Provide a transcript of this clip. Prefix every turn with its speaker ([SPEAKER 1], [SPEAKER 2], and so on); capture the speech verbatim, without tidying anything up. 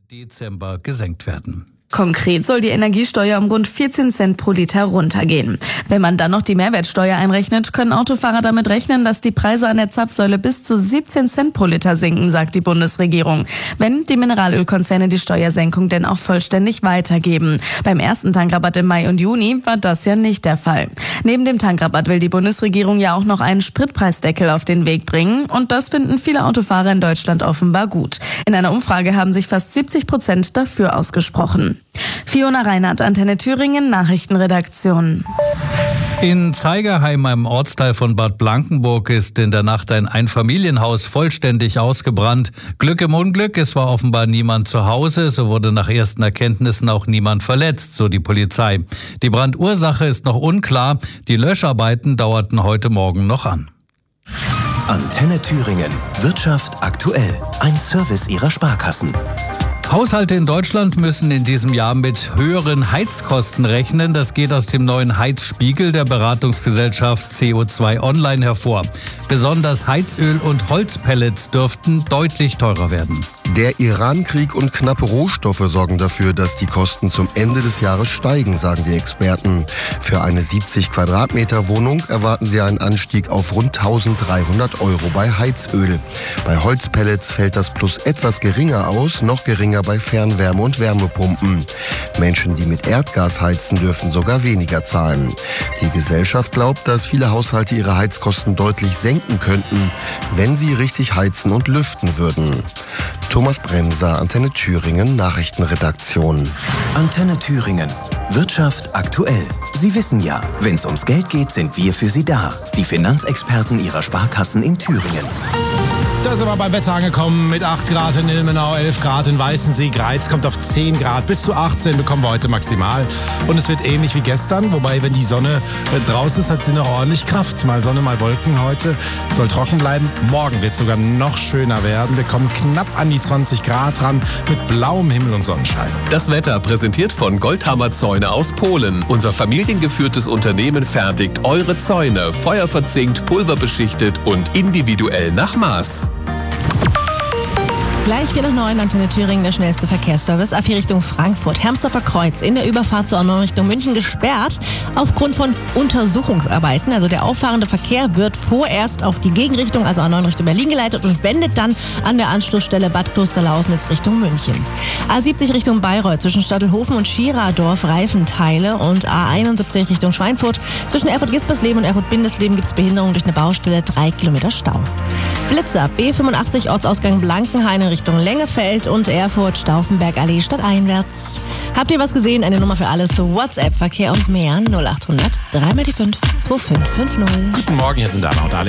[SPEAKER 1] Dezember gesenkt werden.
[SPEAKER 2] Konkret soll die Energiesteuer um rund vierzehn Cent pro Liter runtergehen. Wenn man dann noch die Mehrwertsteuer einrechnet, können Autofahrer damit rechnen, dass die Preise an der Zapfsäule bis zu siebzehn Cent pro Liter sinken, sagt die Bundesregierung. Wenn die Mineralölkonzerne die Steuersenkung denn auch vollständig weitergeben. Beim ersten Tankrabatt im Mai und Juni war das ja nicht der Fall. Neben dem Tankrabatt will die Bundesregierung ja auch noch einen Spritpreisdeckel auf den Weg bringen. Und das finden viele Autofahrer in Deutschland offenbar gut. In einer Umfrage haben sich fast siebzig Prozent dafür ausgesprochen. Fiona Reinhardt, Antenne Thüringen, Nachrichtenredaktion.
[SPEAKER 1] In Zeigerheim, einem Ortsteil von Bad Blankenburg, ist in der Nacht ein Einfamilienhaus vollständig ausgebrannt. Glück im Unglück, es war offenbar niemand zu Hause. So wurde nach ersten Erkenntnissen auch niemand verletzt, so die Polizei. Die Brandursache ist noch unklar. Die Löscharbeiten dauerten heute Morgen noch an.
[SPEAKER 3] Antenne Thüringen. Wirtschaft aktuell. Ein Service Ihrer Sparkassen.
[SPEAKER 1] Haushalte in Deutschland müssen in diesem Jahr mit höheren Heizkosten rechnen. Das geht aus dem neuen Heizspiegel der Beratungsgesellschaft C O zwei Online hervor. Besonders Heizöl und Holzpellets dürften deutlich teurer werden.
[SPEAKER 4] Der Iran-Krieg und knappe Rohstoffe sorgen dafür, dass die Kosten zum Ende des Jahres steigen, sagen die Experten. Für eine siebzig Quadratmeter Wohnung erwarten sie einen Anstieg auf rund eintausenddreihundert Euro bei Heizöl. Bei Holzpellets fällt das Plus etwas geringer aus, noch geringer bei Fernwärme- und Wärmepumpen. Menschen, die mit Erdgas heizen, dürfen sogar weniger zahlen. Die Gesellschaft glaubt, dass viele Haushalte ihre Heizkosten deutlich senken könnten, wenn sie richtig heizen und lüften würden. Thomas Bremser, Antenne Thüringen, Nachrichtenredaktion.
[SPEAKER 3] Antenne Thüringen. Wirtschaft aktuell. Sie wissen ja, wenn es ums Geld geht, sind wir für Sie da. Die Finanzexperten Ihrer Sparkassen in Thüringen.
[SPEAKER 5] Da sind wir beim Wetter angekommen mit acht Grad in Ilmenau, elf Grad in Weißensee. Greiz kommt auf zehn Grad, bis zu achtzehn bekommen wir heute maximal. Und es wird ähnlich wie gestern, wobei, wenn die Sonne draußen ist, hat sie noch ordentlich Kraft. Mal Sonne, mal Wolken heute. Soll trocken bleiben. Morgen wird es sogar noch schöner werden. Wir kommen knapp an die zwanzig Grad ran mit blauem Himmel und Sonnenschein.
[SPEAKER 6] Das Wetter präsentiert von Goldhammer Zäune aus Polen. Unser familiengeführtes Unternehmen fertigt eure Zäune, feuerverzinkt, pulverbeschichtet und individuell nach Maß.
[SPEAKER 7] Gleich vier nach neun, Antenne Thüringen, der schnellste Verkehrsservice. A vier Richtung Frankfurt, Hermsdorfer Kreuz, in der Überfahrt zur A neun Richtung München gesperrt aufgrund von Untersuchungsarbeiten. Also der auffahrende Verkehr wird vorerst auf die Gegenrichtung, also A neun Richtung Berlin geleitet und wendet dann an der Anschlussstelle Bad Klosterlausnitz Richtung München. A siebzig Richtung Bayreuth, zwischen Stadtelhofen und Schieradorf Reifenteile und A einundsiebzig Richtung Schweinfurt. Zwischen Erfurt-Gispersleben und Erfurt-Bindesleben gibt es Behinderung durch eine Baustelle, drei Kilometer Stau. Blitzer, B fünfundachtzig, Ortsausgang Blankenhain in Richtung Lengefeld und Erfurt, Stauffenberg-Allee stadteinwärts. Habt ihr was gesehen? Eine Nummer für alles, WhatsApp, Verkehr und mehr, null achthundert, drei mal die fünf, zwei fünf fünf null.
[SPEAKER 5] Guten Morgen, hier sind Anna und Alex.